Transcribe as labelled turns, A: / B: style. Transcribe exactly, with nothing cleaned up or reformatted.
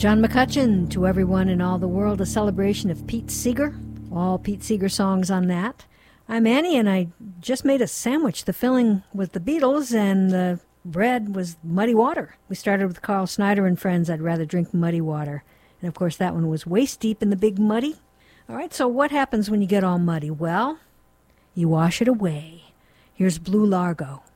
A: John McCutcheon, To Everyone in All the World, a celebration of Pete Seeger. All Pete Seeger songs on that. I'm Annie, and I just made a sandwich. The filling was the Beatles, and the bread was Muddy Water. We started with Carl Snyder and Friends, I'd Rather Drink Muddy Water. And, of course, that one was Waist Deep in the Big Muddy. All right, so what happens when you get all muddy? Well, you wash it away. Here's Blue Largo.